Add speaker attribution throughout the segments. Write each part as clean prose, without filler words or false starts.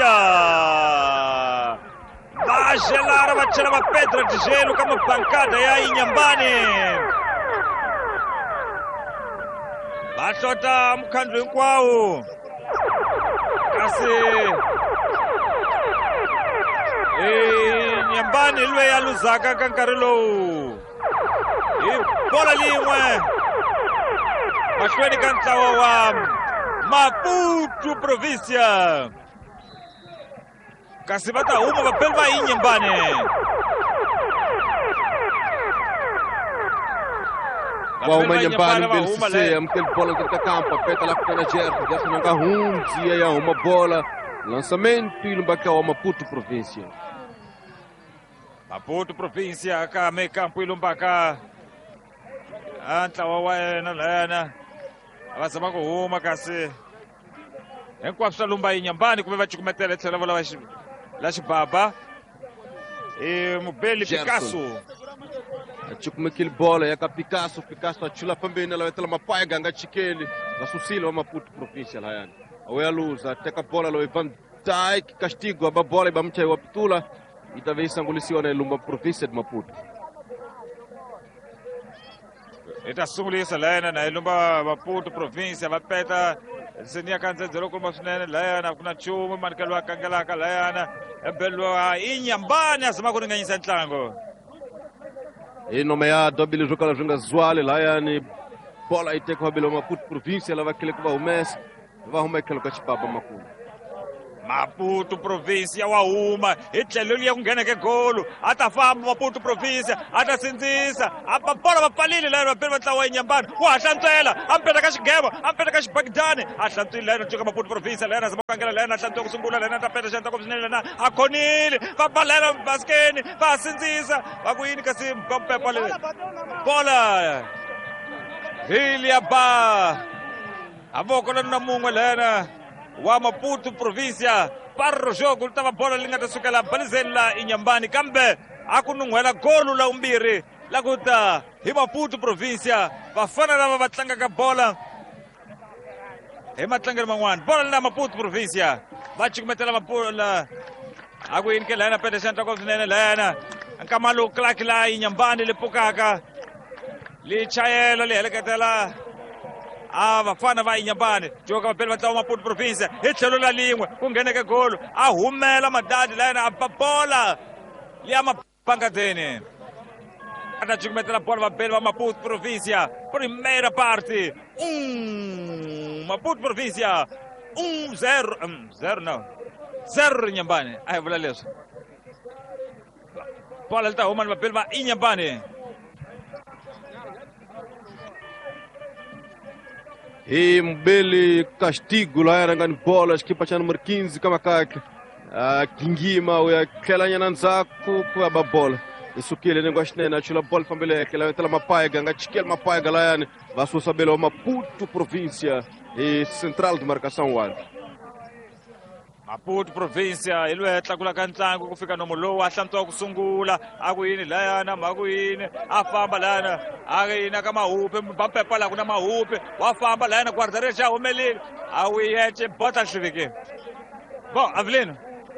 Speaker 1: Província. Va gelare, va c'era pedra de gelo como pancada e aí Inhambane. Va xota mukhandlo hinkwawo. Kasi Inhambane loyi a luzaka ka nkarhi lowu. Hi bola lin'we. Mahlweni ka ntlawa wa Maputo Província. Kasi va ta huma vapeli va Inhambane.
Speaker 2: Uma Inhambane belisise amkel bola dentro da campo, peta lá para Gerson, Gerson não ga hunzi ya uma bola, lançamento e lumbaka wa Maputo Província.
Speaker 1: Maputo Província ka me campo ilumbaka. Ntlawa wa yena lana. Va zama ku huma kasi hinkwaswo swa lumba Inhambane kumbe va cukumetela tlhela va lava la xibaba Mubeli Picasso
Speaker 2: Achukumekile bola ya ka Picasso achula pambeni la vetela mapaya ganga chikeli va susile wa Maputo Província la yani awe aluza teka bola lo Van Dijk castigo ba bola ba mchai wa pitula itave isangulisiwa na Lumba Província de Maputo.
Speaker 1: Itasungulisa lana na Lumba Maputo Província va peta Senia kanza zero kuma swinene layana kuna chumu manikelo kangelaka layana ebelwa Inhambane asema kuringanyisa ntlango.
Speaker 2: Nome ya dobile jogo la junga Zwale layani bola iteko habilo Maputo Província lava kile kuva umes va huma kile ka chipapa makulu.
Speaker 1: Maputo Província wa huma itlhelo liya ku nghena ke golo ata famba Maputo Província ata sindzisa apa bola va pfalile lana vapeli va ntlawa Inhambane wa hlantswela ampeta ka xigema ampeta ka xibagidani a hlantswile lana joka Maputo Província lana zama kangela lana hlantswa ku sungula lana ta peta xanta ku swinene lana a khonile va balela baskeni va sindzisa va ku yini kasi pepa le bola hilia ba avoko lana mun'we lana wa Maputo Província parro jogo tava bola linga tasukela balizeni la Inhambane kambe akununghwela golu la umbirhi la kuta hi Maputo Província vafana lava va tlangaka bola hi matlangelo man'wana bola la Maputo Província va cukumetela mapola aku yini ke lana peta xanta ko swinene lana nkamalu clark la Inhambane le pukaka li chayela li heleketela vafana va Inhambane joka vapeli va ntlawa Maputo Província hi tlhelo la lin'we ku ngheneke golo a humela madadi lana a ba bola liya mapangadeni ata cukumetela bola vapeli va Maputo Província primeira parte Maputo Província 0 não 0 Inhambane a hi vula leswi bola li ta huma ni vapeli va Inhambane.
Speaker 2: Mbele castigo lá era ngani bola equipa cha número 15 kama kake kingima ya kelanya nanzaku kwa babola isukile nengo shnena chula bola fambele yake la vetela mapaya ganga chikel mapaya galayani vasusa belo Maputo Província e central de marcação wale
Speaker 1: Maputo Província ilu tlakula ka ntlangu ku fika nomu lowu a hlantswa ku sungula a ku yini layana ma ku yini a famba lana a yina ka mahupe vampepa la ku na mahupe wa famba layana guardarexa humelile a wu yeche bota hlivike bon Avelino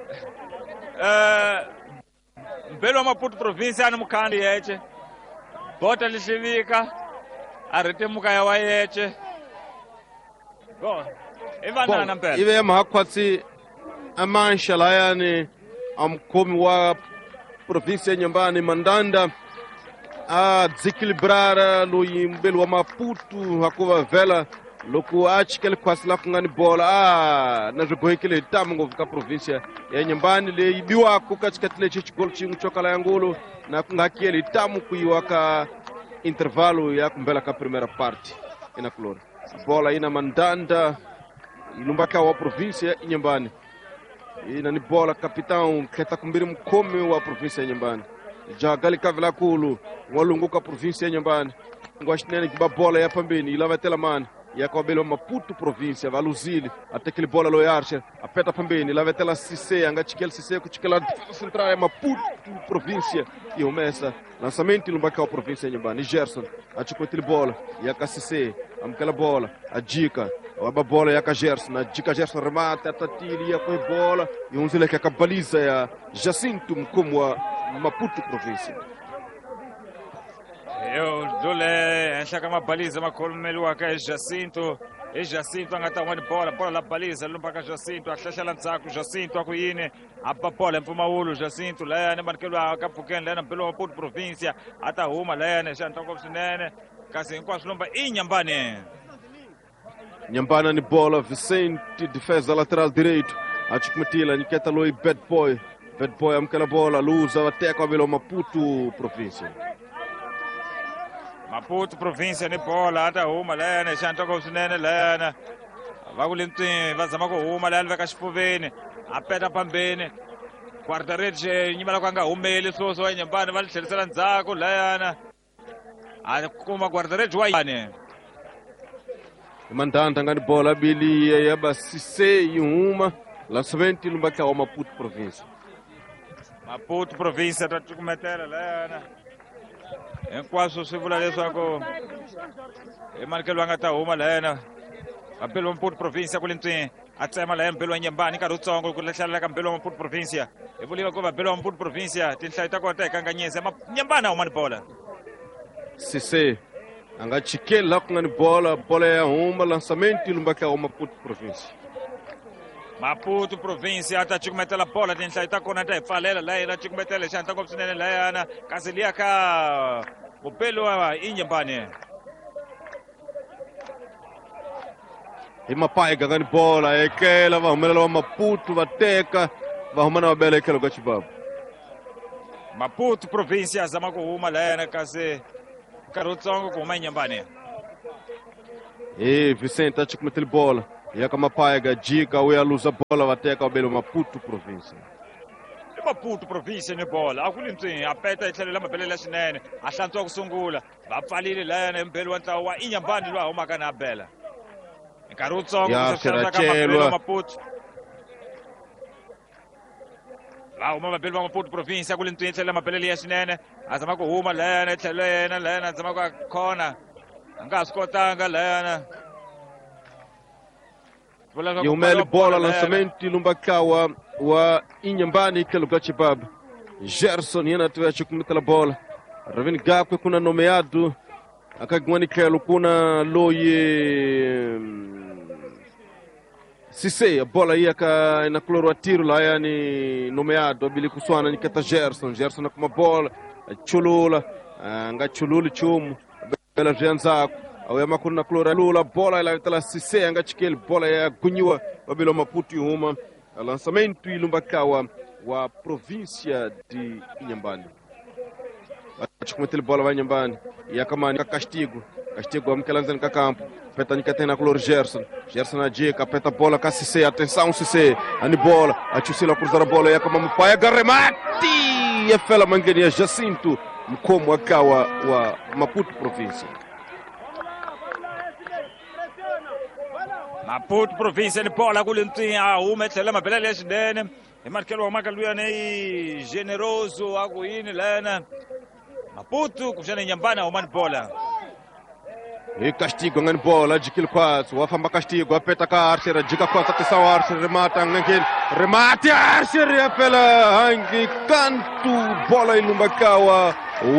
Speaker 1: mbelo wa Maputo Província ani mukhandi yeche bota li hlivika a ritemuka ya wa yeche bon ivanana mpela
Speaker 2: ive mahakwatsi Amancha lá yani amkomi wa Província ya Inhambane Mandanda a desequilibrar no mbelo wa Maputo hakuva vela loku achikele kwasi la kungani bola na jogo hikele tamu ngovu ka Província ya Inhambane le ibiwa kukatikatile chichigolo chingu choka la yangulu na kungakiele tamu kuiwa ka intervalo ya kumbela ka primeira parte ina kulora bola ina Mandanda ilumbaka wa Província ya Inhambane ina ni bola capitão keta kumbiri mkomi wa Província ya Inhambane jagali kavila kulu walunguka Província ya Inhambane ngwashinene kiba bola ya pambeni ilava tela mani ya kwabelo Maputo Província valuzili até aquele bola lo Archer apeta pambeni ilava tela Cissé anga chikel Cissé kuchikela central ya Maputo Província e umesa lançamento ilumbaka wa Província ya Inhambane Gerson achukotile bola ya ka Cissé amkela bola a Jika wa bola ya Gerson, ajika Gerson remata atatilia kwa bola yunzileke akabaliza ya Jacinto mkomo wa Maputo province.
Speaker 1: Yo dole enxaka mabaliza makhulumeli wakhe Jacinto Jacinto angatawani bola la baliza lumpaka Jacinto ahlahlela ndzhaku Jacinto akuyini apa bola Mpfumawulo Jacinto layani manikelwa akaphukeni layana mpelo wa Maputo provincia atahuma layani xantoko swinene kasi hinkwaswo lomba Inhambane.
Speaker 2: Inhambane ni bola Vicente, defesa lateral direito achikumtila niketa loi bad boy amkela bola luza ateka velo Maputo provincia.
Speaker 1: Maputo provincia ni bola atahuma layani xantoko swinene layana vakulintsini vazama ku huma layani veka xifuveni apeta pambeni guardaretti nyimala ku anga humeli swoswo wa Inhambane va tlherisela ndzhaku layana a kuma guardaretti wa Inhambane.
Speaker 2: Mandanda ngani bola bili ya basise yuma lançamento lumbaka wa Maputo provincia.
Speaker 1: Maputo provincia ta tikumetela layana hinkwaswo swi vula leswaku marikelo va nga ta huma layana mpelo wa Maputo provincia ku lintsini a tsema layana mpelo wa Inhambane nkarhi wutsongo ku lahlelela ka mpelo wa Maputo provincia hi vuliwa ku va mpelo wa Maputo provincia tinhlayo ta kona ta hi kanganyisa Inhambane a huma ni bola
Speaker 2: Sise angachikela kungani bola ya huma lançamento lumbaka wa Maputo provincia.
Speaker 1: Maputo provincia ata chikumetela bola tinhlayo ta kona ta hi pfalela layana chikumetela xana ta ngopfu swinene layana kasi liya ka upelo wa Inhambane.
Speaker 2: Hi mapaiga ngani bola ekela va humelela wa Maputo vateka va humana va bela ekelo ka Chibabu.
Speaker 1: Maputo provincia zama ku huma layana kasi nkarhi wutsongo ku huma Inhambane.
Speaker 2: Vicente achikumetela bola yaka mapaiga jika uya luza bola vateka vabelo Maputo provincia.
Speaker 1: Maputo provincia ni bola a ku lintsini a peta tlhelela mabelela swinene a hlantswa ku sungula va pfalile layana hi mpelo wa ntlawa wa Inhambane loyi a humaka na bela nkarhi wutsongo ka mabelo wa Maputo va huma mabelo wa Maputo provincia ku lintsini tlhelela mabelele ya swinene a zama ku huma layana tlhelo yena layana a zama ku khona a nga ha swi kotanga layana
Speaker 2: Yumeli bola lançamento lumbaka wa Inhambane kelo ka Chibabu. Gerson yena tuya chikumutela bola ravini gakwe kuna nomeado akagwani kelo kuna loye Sise a bola yaka na kloro atiro la yani nomeado abili kuswana nikata Gerson kuma bola chulula nga chululi chumu bela vyanzako awema kuna klora lula bola ila tala Sise angachikeli bola ya gunyiwa babilo Maputo huma lançamento ilumbaka wa província de Inhambane. Achikumetele bola wa Inhambane yakamani ka castigo amkelanzani ka campo peta nikatena klor Gerson ajika peta bola ka Sise, atenção Sise ani bola achusila cruzar a bola yakama mpaya garemati yafela mangeni ya Jacinto mkomo akawa wa Maputo província.
Speaker 1: Maputo provincia ni bola ku lintsini a huma tlhela mabelele ya swinene hi marikelo wa maka luyana i generoso a ku yini layana Maputo kuxana Inhambane a huma ni bola.
Speaker 2: Hi castigo ngani bola jikil quatro wafamba castigo apeta ka Archer jika quatro atenção Archer remata ngangeni remate Archer yafela hangi canto bola ilumbaka wa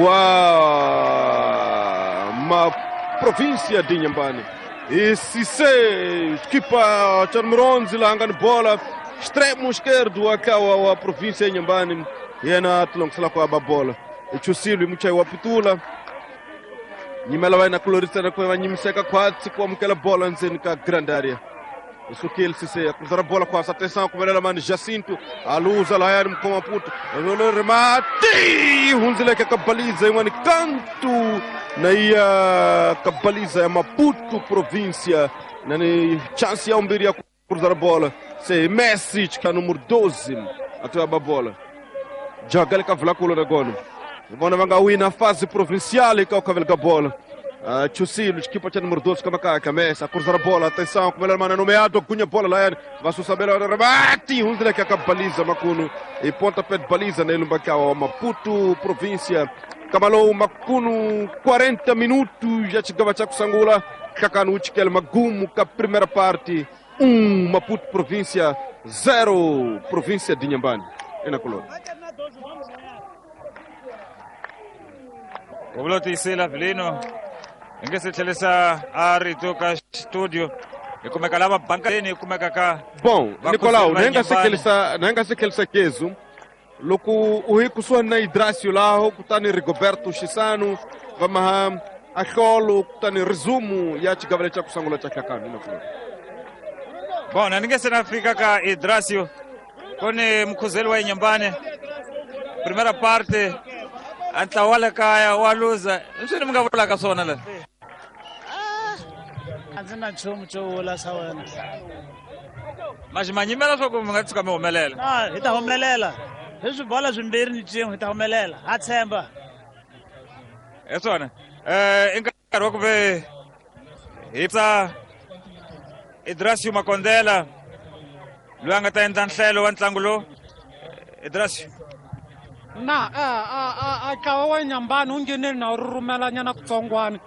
Speaker 2: ma província de Inhambane. E Sise equipa Charmironzi lá angani bola extremo esquerdo akawa wa província Inhambane yena tulongisela kwa bola ichusilo muchai wa Pitula nyimela vai na colorista na kwa nyimiseka kwatsi kwa mkela bola nzeni ka grande área isso que ele Sise cruzar a bola com essa atenção com ela mano Jacinto a luz lá era com Maputo o remate hunzile ka baliza imani canto na ia kabaliza ya Maputo província na ni chance ya umbiri ya cruzar a bola se Messi que número 12 atua a bola joga ele cavla culo na golo vona vanga wina fase provincial e cavla a bola Chusilo equipa cha número 12 kama kaka Messi a cruzar a bola atenção como ele mano nomeado cunha bola lá vai saber o remate hunzile que kabaliza makuno e ponta pé de baliza na lumbaka wa Maputo província Kamalo makuno 40 minutos já chegava cha kusangula Chacano Uchikel Magumo, que a primeira parte, Maputo Província, 0, Província de Inhambane. É na colônia.
Speaker 1: O Bloti Sila Vilino, ingesethelesa ari toka studio. E como é que lava bancadinha e como é que cá.
Speaker 2: Bom, Nicolau, nenga se que ele se queso. Loco o rico só na Hidrácio lá, o tani Rigoberto Chisano, vamos a cholo, tani resumo e a te gavalecha com sangue lá chacacano, não foi?
Speaker 1: Bom, ninguém se fica cá Hidrácio, com Mkuzelo wa Inhambane. Primeira parte, antawala kaya waluza. Não sei ninguém vai lá com sona lá.
Speaker 3: Azina chumu chola sawana.
Speaker 1: Mas manyimela só como ngati kama umelela.
Speaker 3: Ah, hita homelela. Leswi bola zwimbirhi ni chin'we hita homelela. Ha tshemba.
Speaker 1: Esona. Enkarhi wa ku ve hipsa Hidrácio Makondela. Loyi a nga ta endla nhlelo wa ntlangu lowu. Hidrácio.
Speaker 4: Na ntlawa wa Inhambane wu ngenile na wu rhurhumela nyana kutsongwana.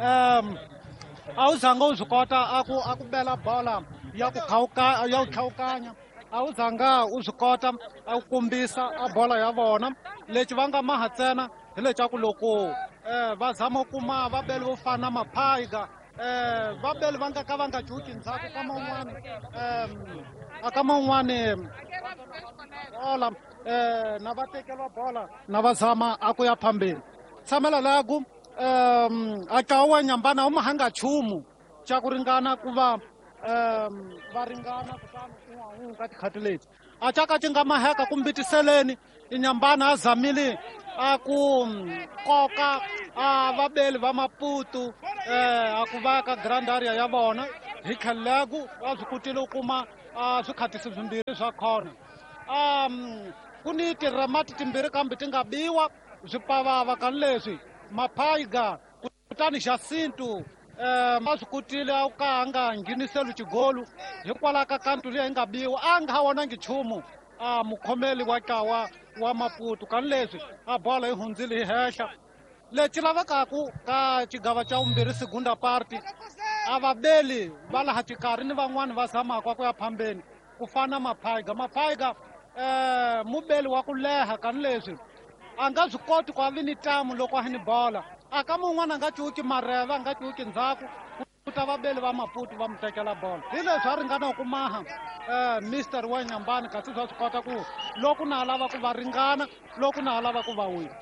Speaker 4: A wu zanga wu swi kota a ku bela bola ya ku khawukanya. A wu zanga wu swi kota a ku kombisa a bola ya vona. Lexi va nga maha ntsena hi leswaku loko va zama ku kuma vabeli vo fana na Maphaiga, vabeli va nga ka va nga juki ndzhaku ka man'wani aka man'wani bola na va tekeriwa bola na va zama a ku ya phambeni. Tshamela lagu a ntlawa wa Inhambane a wu mahanga nchumu xa ku ringana ku va ringana kutani un'we ka tikhati leti. A caka ti nga maheka ku mbitiseleni Inhambane a zamile a ku koka a vabeli va Maputo a ku va ka grand area ya vona. Hi tlhelo lagu a swi kotile ku kuma swikhatisi swimbirhi swa kona. Ku ni tiremati timbirhi kambe ti nga biwa swipavava ka leswi Maphaiga kutani Jacinto a swi kotile a ka a nga ngheniseli xigolu hikwalaho ka kantu leyi nga biwa a nga wonangi nchumu mukhomeli wa ntlawa wa Maputo ka leswi a bola yi hundzile hi henhla. Lexi lavekaku ka xigava xa vumbirhi segunda party a vabeli va laha xikarhi ni van'wani va zamaka ku ya phambeni ku fana na Maphaiga mubeli wa ku leha ka leswi a nga swi koti ku avini tamu loko a ni bola a ka mun'wana a nga cuki mareve a nga cuki ndzhaku ku ta vabeli va Maputo va mu tekela bola. Hi leswi a ringana ku maha Mr wa Inhambane kasi swa swi kota ku loko na lava ku va ringana loko na lava ku va wina.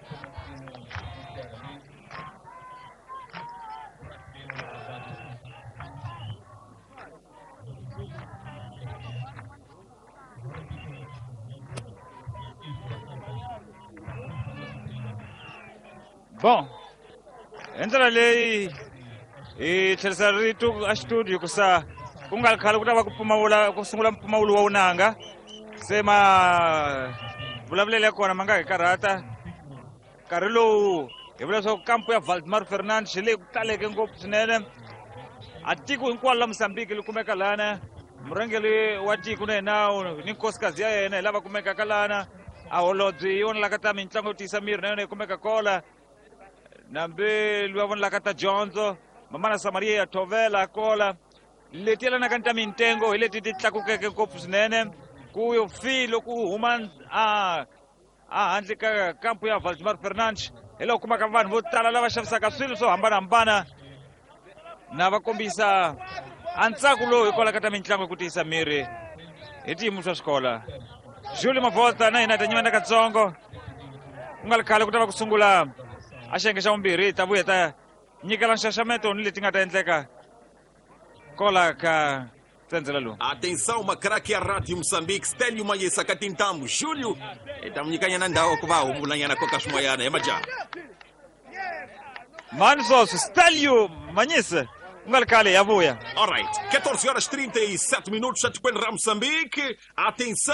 Speaker 1: Bom, entra leyi hi tlherisa rito a studio ku sa ku nga khale ku ta va ku sungula mpfumawulo wa unanga se ma vulavulelo ya kona ma nga hi karhata nkarhi lowu hi vula leswaku kampu ya Valdemar Fernandes hi leyi ku taleke ngopfu swinene a tiko hinkwaro la Mozambique li kumeka lana murhangeri wa tiko na yena ni nkosikazi ya yena hi lava kumekaka lana a holobye hi yona laka ta mitlangu yo tiyisa miri na yona hi kumeka kola nambe luwa vona laka ta dyondzo mamana Samaria ya Thovela kola leti yelanaka ni ta mintengo hi leti ti tlakukeke ngopfu swinene ku yo filo ku huma a handle ka kampu ya Valdemar Fernandes hi loko kumaka vanhu vo tala lava xavisaka swilo swo hambanahambana na va kombisa a ntsako lowu hikwalaho ka ta mitlangu ku tiyisa miri hi tiyimo swa swikola. Julie Mavota na hina ta nyimana katsongo ku nga khale ku ta va ku sungula a xiyenge xa vumbirhi hi ta vuya ta nyikela nxaxameto ni leti nga ta endleka kola ka tsendzela lowu.
Speaker 5: Atenção, uma craque a Rádio Moçambique, Stélio Manyisa Katintambo, Júlio, estamos nyikanya ndao kuva umulanyana koka shmoyana emaja.
Speaker 1: Mansos, Stélio Manyisa, nga khale ya vuya.
Speaker 5: All right, 14 horas 37 minutos, já te Moçambique. Atenção.